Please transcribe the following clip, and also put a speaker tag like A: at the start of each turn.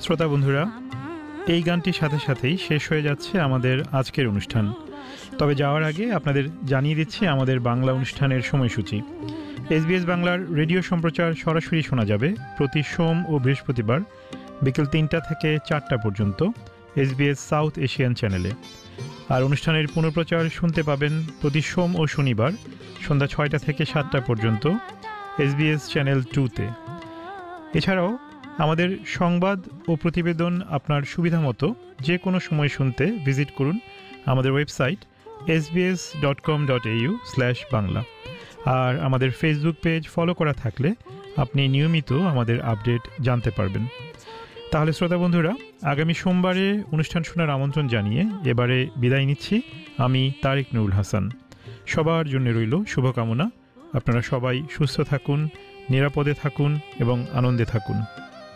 A: শ্রোতা বন্ধুরা, এই গানটির সাথে সাথেই শেষ হয়ে যাচ্ছে আমাদের আজকের অনুষ্ঠান। তবে যাওয়ার আগে আপনাদের জানিয়ে দিচ্ছি আমাদের বাংলা অনুষ্ঠানের সময়সূচি। SBS বাংলার রেডিও সম্প্রচার সরাসরি শোনা যাবে প্রতি সোম ও বৃহস্পতিবার বিকেল ৩টা থেকে ৪টা পর্যন্ত SBS সাউথ এশিয়ান চ্যানেলে। আর অনুষ্ঠানের পুনঃপ্রচার শুনতে পাবেন প্রতি সোম ও শনিবার সন্ধ্যা ৬টা থেকে ৭টা পর্যন্ত SBS চ্যানেল 2-তে। এছাড়াও আমাদের সংবাদ ও প্রতিবেদন আপনার সুবিধামতো যে কোনো সময় শুনতে ভিজিট করুন আমাদের ওয়েবসাইট sbs.com.au/bangla। আর আমাদের ফেসবুক পেজ ফলো করা থাকলে আপনি নিয়মিত আমাদের আপডেট জানতে পারবেন। তাহলে শ্রোতা বন্ধুরা, আগামী সোমবারে অনুষ্ঠান শোনার আমন্ত্রণ জানিয়ে এবারে বিদায় নিচ্ছি। আমি তারিক নুরুল হাসান। সবার জন্য রইল শুভকামনা। আপনারা সবাই সুস্থ থাকুন, নিরাপদে থাকুন এবং আনন্দে থাকুন।